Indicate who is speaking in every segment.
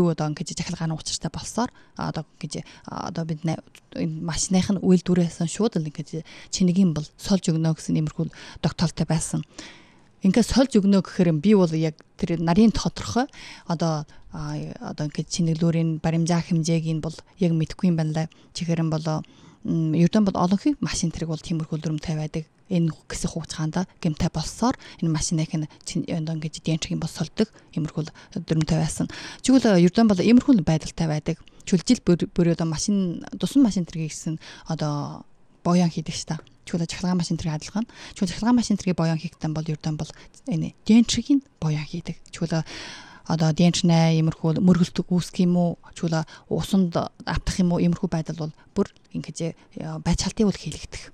Speaker 1: илүү одоо ингэж жахилгааны учиртай болсоор одоо ингэж одоо бид энэ машиных нь үйлдвэрээс шууд л ингэж чинэгийн бол сольж өгнө гэсэн иймэрхүү тогтоолтой байсан. Ингээд сольж өгнө гэхээр би бол яг тэр нарийн тодорхой одоо ингээд чинэглүүрийн баримжаа хэмжээг нь бол яг мэдэхгүй юм байна лээ. Чихэр нь болоо ердөө бол олонхийг машин тэрэг бол тиймэрхүү дүрмтэй байдаг. Энэ хэсэг хугацаанд гэмтэй болсоор энэ машиныг одоо ингэж дэнчгийн бос солдог иймэрхүү дүрмтэй байсан. Чигвэл ердөө бол иймэрхүү байдалтай байдаг. Чүлжил бүр одоо машин тусан машин тэргийг гэсэн одоо боён хийдэг ш та. Чигвэл жахилгаан машин тэрэг адилхан. Чигвэл жахилгаан машин тэргийн боён хийхдээ бол ердөө бол энэ дэнчгийн боён хийдэг. Чигвэл одоо дэнчнэ иймэрхүү мөргөлтөг үүсэх юм уу? Чигвэл усанд автах юм уу? Иймэрхүү байдал бол бүр ингэж байцаалтын үл хийлэгдэх.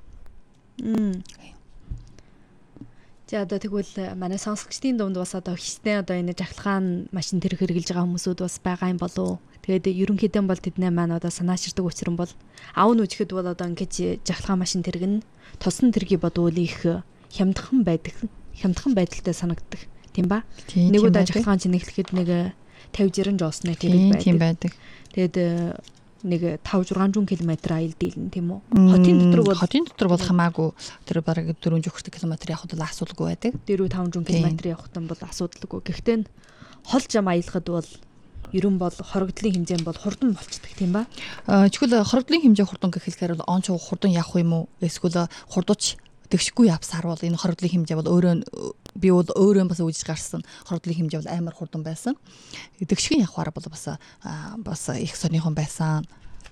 Speaker 2: За одоо тэгвэл манай сонсогчдын дунд бас одоо хичнээн одоо энэ жахилгаан машин тэрэг хэрэгжилж байгаа хүмүүсүүд бас байгаа юм болов уу? Тэгээд ерөнхийдөө бол тэдний маань одоо санаачирдаг учир нь бол аав нь үжихэд бол одоо ингэж жахилгаан машин тэрэг нь тусан тэргийг бодвол их хямдхан байдалтай санагддаг тийм ба? Нэг удаа жахилгаан чинэглэхэд нэг 50-60 жоосны тэрэг байдаг. Тэгээд нэг 5-600 км аял дийлэн тийм үү. Хотын дотор бол хамаагүй тэр бараг 440 км явахд бол асуудалгүй байдаг. 4-500 км явахд бол асуудалгүй. Гэхдээ хол жам аялахад бол ерөн бол хорогдлын хэмжээ бол хурдан болцдог тийм ба.
Speaker 1: Чигвэл хорогдлын хэмжээ хурдан гэхэлхээр бол он ч хурдан явах юм уу? Эсвэл хурдууч тэгшгүй явсаар бол энэ хорогдлын хэмжээ бол би бол өөрөө бас үүсэж гарсан хорогдлын хэмжээ бол амар хурдан байсан. Тэгшгүй явахаар бол бас их сонирхон байсан.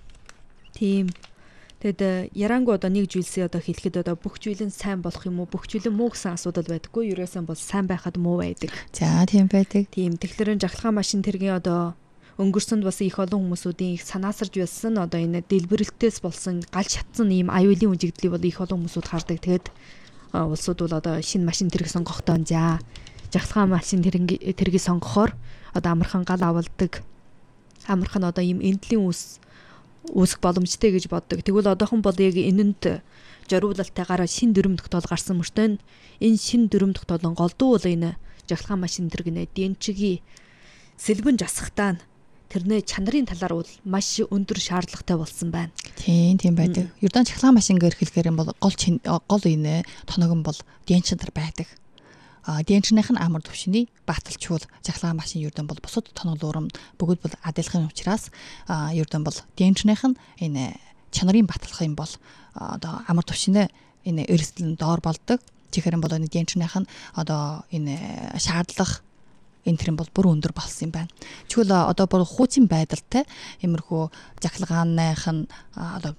Speaker 2: Тийм. Тэгэд ярангу одоо нэг зүйлсээ одоо хэлэхэд одоо бүх зүйл нь сайн болох юм уу, бүх зүйл нь муу гэсэн асуудал байдаггүй. Ерөөсөн бол сайн байхад муу байдаг.
Speaker 1: За тийм байдаг.
Speaker 2: Тийм. Тэгэхээр жахилгаан машин тэргийн одоо өнгөрсөнд бас их олон хүмүүсүүдийн их санаасарж байсан одоо энэ дэлбэрэлтээс болсон гал шатсан ийм аюулын үжигдлийг бол их олон хүмүүсүүд хардаг. Тэгэд улсууд бол одоо шинэ машин тэрэг сонгохдоо за жахилгаан машин тэргийг сонгохоор одоо амархан гал авалдаг. Амархан одоо ийм эндлийн үүсэх боломжтой гэж боддог. Тэгвэл одоохон бол яг энэнд зориулалтайгаар шин дүрм тогтоол гарсан мөртөө энэ шин дүрм тогтоолын голдуу бол энэ жахилгаан машин тэрэгнэ дэнчгийн сэлбэн жасахтаа тэрний чанарын талаар бол маш өндөр шаардлагатай болсон байна.
Speaker 1: Тийм байдаг. Ердөө жахилгаан машин гэрхлэхээр юм бол гол энэ тоногон бол дэнчнэр байдаг. Дэнчнийх нь амар төвшний баталчул жахилгаан машин ердөө бол бусад тоноглуурам бүгд бол адилхан учраас ердөө бол дэнчнийх нь энэ чанарын баталах юм бол одоо амар төвшнээ энэ эрсдэл доор болдог. Чихэрэн бол энэ дэнчнийх нь одоо энэ шаардлага энэ тэр бол бүр өндөр болсон юм байна. Чигвэл одоо бүр хуучин байдалтай иймэрхүү жахилгааных нь одоо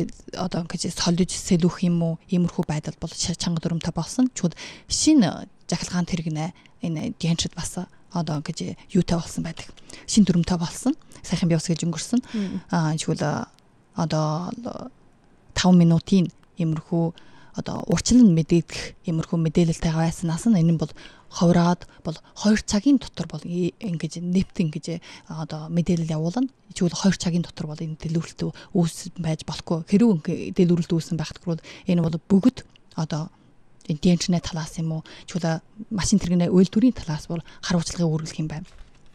Speaker 1: гэж солиж сэлүүх юм уу иймэрхүү байдал бол чанга дүрмтэй болсон. Чигвэл шинэ жахилгаан тэрэгнэ энэ дэнчд бас одоо гэж юутай болсон байдаг. Шинэ дүрмтэй болсон. Сайхан би бас гэж өнгөрсөн. Чигвэл одоо 5 минутын иймэрхүү одоо урчлан мэдээлэх иймэрхүү мэдээлэлтэй байснаас нь энэ бол ховроод бол 2 цагийн дотор бол ингэж нэвт ингэж одоо мэдээлэл явуулна. Чигвэл 2 цагийн дотор бол энэ дэлгүүрэлт үүс байж болохгүй. Хэрвээ дэлгүүрэлт үүсэн байхад бол энэ бол бүгд одоо энэ дэнчнэ талаас юм уу? Чигвэл машин тэрэгнэ үйлдвэрийн талаас бол харуулцлагыг үүргэх юм байна.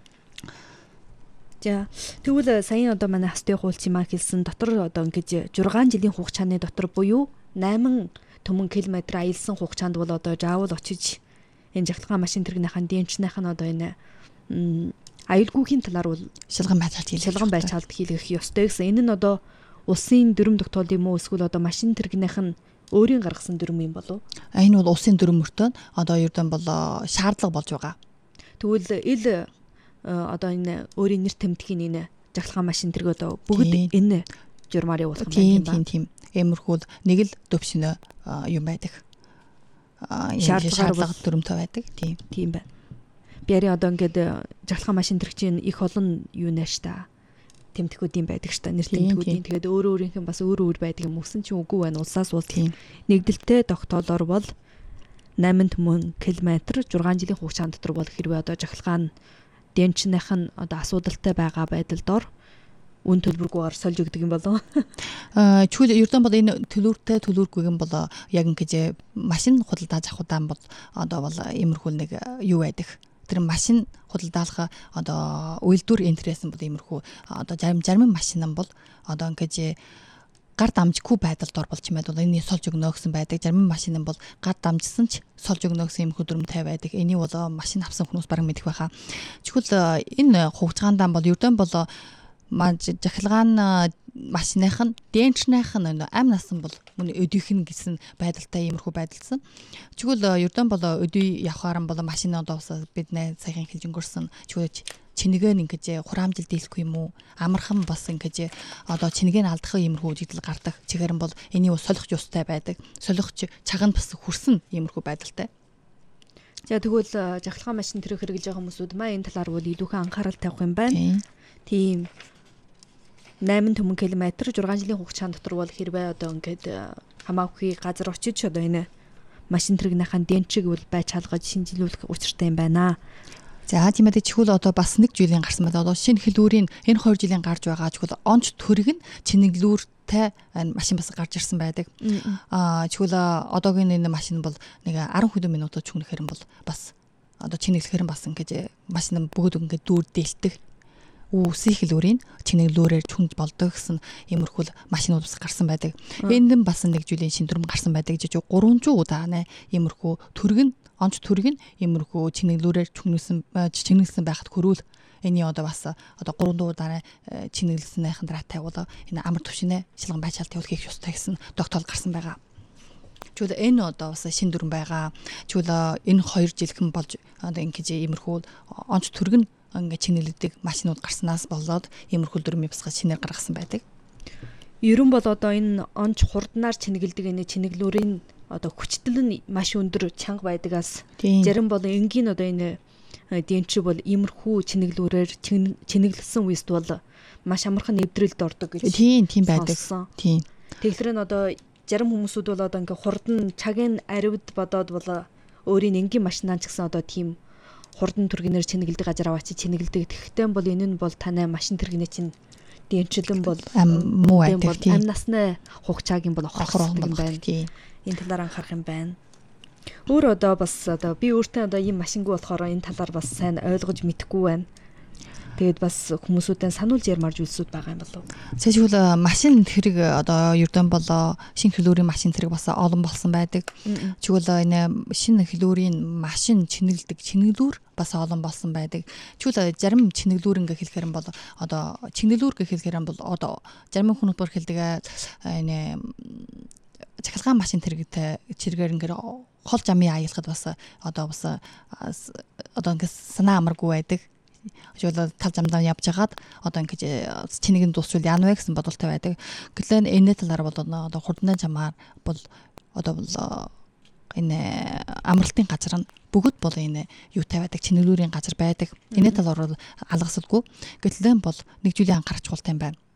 Speaker 2: За тэгвэл саяхан одоо манай хастын хуулчин маань хэлсэн дотор одоо ингэж 6 жилийн хугацааны дотор буюу 8 төмөн километр аялсан хугацаанд бол одоо заавал очиж энэ жахилгаан машин тэрэгнийхэн дэнчнийх нь одоо энэ аюулгүйхийн талаар бол
Speaker 1: шалган байцаалт
Speaker 2: хийлгэх ёстой гэсэн. Энэ нь одоо улсын дүрм тогтоол юм уу эсвэл одоо машин тэрэгнийх нь өөрийн гаргасан дүрм юм болов?
Speaker 1: Энэ бол улсын дүрм мөртөө одоо ердөө бол шаардлага болж байгаа.
Speaker 2: Тэгвэл одоо энэ өөрийн нэр тэмдгийн энэ жахилгаан машин тэрэг одоо бүгд энэ журмаар явуулах юм байна
Speaker 1: тийм. Эмэрхүүл нэг л төвшнө юм байдаг. Шаардлага дүрмтэй байдаг.
Speaker 2: Тийм байна. Биарийн одоо ингээд жахилгаан машин тэрэгчийн их олон юу нэж та тэмдгүүд юм байдаг ш та нэр тэмдгүүдийн тэгээд өөрийнх нь бас өөр байдаг юм өгсөн чинь үгүй байна. Улсаас бол нэгдэлтэй тогтоолоор бол 8 төмөн километр 6 жилийн хугацаанд дотор бол хэрвээ одоо жахилгаан дэнчнийх нь одоо асуудалтай байгаа байдалд үн төлбөргүйгээр сольж өгдөг юм болов.
Speaker 1: Чүл ердөө бол энэ төлөвлөргүй юм бол яг ингэж машин худалдаж авах удаан бол одоо бол иймэрхүү нэг юу байдаг. тэр машин худалдаалах одоо үйлдвэр интерес нь бол иймэрхүү одоо зарим машин бол одоо ингэж гар дамжихгүй байдалд орболч юм байд бол энэ сольж өгнө гэсэн байдаг. Зарим машин бол гар дамжсан ч сольж өгнө гэсэн юм хөдөлмөртэй байдаг. Энийг бол машин авсан хүмүүс бараг мэдэх байхаа. Тэгвэл энэ хугацаандаа бол ердөө бол жахилгаан машиных нь денчных нь амь насан бол мөн өдийнх нь гэсэн байдалтай иймэрхүү байдалсан. Тэгвэл ердөө бол өдий явхаар нь бол машин одоос бид саяхан хэлж өнгөрсөн тэгвэл чинэгээр ингэж хураамжил дийлэхгүй юм уу? Амархан бас ингэж одоо чинэгээр алдах иймэрхүү жидэл гардаг. Чигээр нь бол энийг солих юустай байдаг. Солихч чаганд бас хүрсэн иймэрхүү байдалтай.
Speaker 2: За тэгвэл жахилгаан машин тэрэг хэрэглэж байгаа хүмүүсүүд маань энэ талаар бол илүүхэн анхаарал тавих юм байна. Тийм 8 төмөн километр 6 жилийн хугацаанд дотор бол хэрвээ одоо ингээд хамаагүй газар очиж одоо энэ машин тэрэгнийхэн денчиг бол байж хаалгаж шинжилүүлэх учиртай юм байна.
Speaker 1: За тийм ээ чихвэл одоо бас 1 жилийн гарсан байна. Одоо шинэ хэлбэрийн энэ 2 жилийн гарч байгаа чихвэл онц төрөг нь чинэглүүртэй машин бас гарч ирсэн байдаг. Чихвэл одоогийн энэ машин бол нэг 10 хэдэн минутад чүнэхээр нь бол бас одоо чинэглэхээр нь бас ингэж машин бүгд ингэж дүүр дээлдэг. Үсийн хэлбэрийн чинэглүүрээр чүнж болдог гэсэн иймэрхүү машинууд бас гарсан байдаг. Энд нь бас 1 жилийн шин дүрм гарсан байдаг гэж 300 удаа иймэрхүү төрөг нь онц төрөг нь иймэрхүү чинэглүүрээр чинэглэсэн байхад хөрүүл эний одоо бас одоо 300 удаа чинэглэснийхэн дараа тавиул энэ амар төвшинэ шилгэн байчаал тавиул хийх ёстой гэсэн тогтоол гарсан байгаа. Тэгвэл энэ одоо бас шин дүрм байгаа. Тэгвэл энэ 2 жилхэн болж одоо ингэж иймэрхүү онц төрөг нь ингээ чинэглэдэг машинууд гарснаас болоод иймэрхүү дүрмийн бас шинээр гаргасан байдаг.
Speaker 2: Ерөн бол одоо энэ онц хурднаар чинэглэдэг энэ чинэглүүрийн одоо хүчтэл нь маш өндөр чанга байдагаас зарим бол энгийн одоо энэ денчиг бол иймэрхүү чинэглүүрээр чинэглэсэн үест бол маш амархан нэвдрэлд ордог гэж.
Speaker 1: Тийм байдаг. Тийм.
Speaker 2: Тэгэхээр нь одоо зарим хүмүүсүүд бол одоо ингээ хурдан цагийн аривд бодоод бол өөрийн энгийн машинаа ч гэсэн одоо тийм хурдан түргэнээр чинэглэдэг газар аваач чинэглэдэг. Тэгэхдээ бол энэ нь бол таны машин тэрэгний чинь денчлэн бол
Speaker 1: муу байдаг.
Speaker 2: Амь насны хугацааг бол хохрох юм байна. Энэ талаар анхаарах юм байна. Өөр одоо бас одоо би өөртөө одоо ийм машингүй болохоор энэ талаар бас сайн ойлгож мэдэхгүй байна. Тэгээд бас хүмүүсүүдэн сануулж ярмарж үлсүүд байгаа юм болов.
Speaker 1: Тэгвэл машин хэрэг одоо ердөн болоо шинэ хэлбэрийн машин хэрэг бас олон болсон байдаг. Тэгвэл энэ шинэ хэлбэрийн машин чинэглэдэг чинэглүүр бас олон болсон байдаг. Тэгвэл зарим чинэглүүр ингээ хэлэхээр бол одоо чинэглүүр гэхэлэхээр бол одоо зарим хүмүүс бүр хэлдэг энэ цахилгаан машин тэрэгтэй чиргээр ингээ хол замын аялахад бас одоо ингээ санаа амаргүй байдаг. Жишээлбэл тал замдаа явж хагаад одоо ингэж чинийг нь дуусвал яана вэ гэсэн бодолтой байдаг. Гэтэл энэ талаар бол одоо хурдны замаар бол одоо энэ амралтын газар нь бүгд бол энэ юутай байдаг чинэглүүрийн газар байдаг. Энэ талаар бол алгасалгүй. Гэтэл бол 1 жилийн анхаарч чуултай юм байна.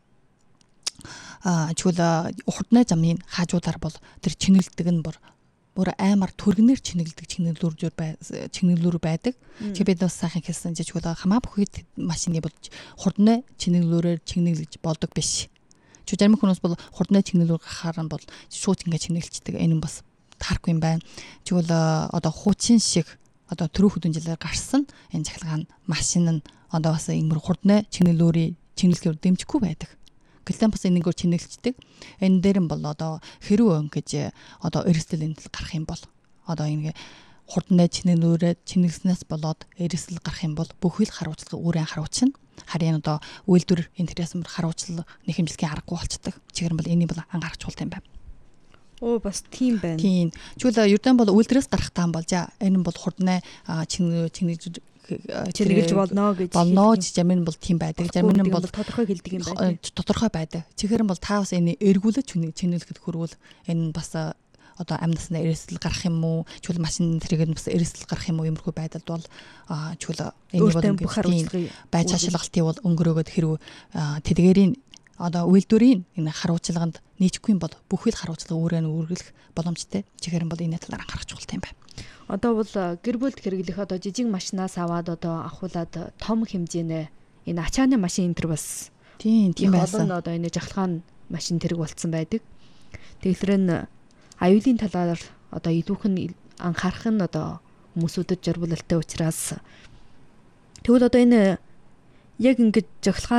Speaker 1: Чүл хурдны замын хаажуудаар бол тэр чинэглэдэг нь бүр аймар түргэнээр чинэглэдэг чинэглүүр байдаг. Тэгээ бид бас сайхан хэлсэн чинь чүл хамаа бүхий машины бол хурдны чинэглүүрээр чинэглэж болдог биш. Чүл зарим хүмүүс бол хурдны чинэглүүр гахаар нь бол шууд ингэ чинэглэлцдэг. Энэ нь бас таарахгүй юм байна. Чүл одоо хуучин шиг одоо түрүү хөдөн жилээр гарсан энэ цахилгаан машин нь одоо бас ингэр хурдны чинэглүүрийн чинэглэхээр дэмжихгүй байдаг. Гэлтэн бас энэгээр чинэглэлцдэг. Энэ дээр нь бол одоо хэрүү ингэж одоо эрсдэл энэ гарах юм бол одоо ингэ хурдны чинэглүүрээ чинэглэснээс болоод эрсдэл гарах юм бол бүхий л харуулцлага өөрийн харуулчихна. Харин одоо үйлдвэр интересмэр харуулцлага нэхэмжлэхийн аргагүй болцдог. Чигээр нь бол энийг бол анхаарч чуулт юм байна.
Speaker 2: Оо бас тийм байна.
Speaker 1: Тийм. Чүл ердөө бол үйлдвэрээс гарах таам бол за энэ бол хурдны чинэглэж болно гэж болно ч зарим нь бол тийм байдаг. Зарим нь бол
Speaker 2: тодорхой хэлдэг юм байна.
Speaker 1: Тодорхой байдаг. Чихэр нь бол та бас энэ эргүүлж чинэглэхэд хөрвөл энэ бас одоо амь насны эрсдэл гарах юм уу? Чүл машин тэрэг нь бас эрсдэл гарах юм уу? Иймэрхүү байдалд бол чүл энэ бол
Speaker 2: бүх харуулцлагыг
Speaker 1: байж шалгалтыг бол өнгөрөөгд хэрүү тэдгээрийн одоо үйлдвэрийн энэ харуулцлаганд нийцэхгүй бол бүхий л харуулцлага өөрөө нь үргэлжлэх боломжтой. Чихэр нь бол энэ талаар анхаарч чуулт юм байна.
Speaker 2: Одоо бол гэр бүлд хэрэглэх одоо жижиг машинаас аваад одоо ахуулаад том хэмжээний энэ ачааны машин энэ төр бас
Speaker 1: тийм
Speaker 2: байсан. Одоо энэ жахилгаан машин тэрэг болцсон байдаг. Тэгэхээр энэ аюулын талаар одоо илүүхэн анхаарах нь одоо хүмүүсүүдэд жаргуулалтай учраас Тэгвэл одоо энэ яг ингэж жахилгаан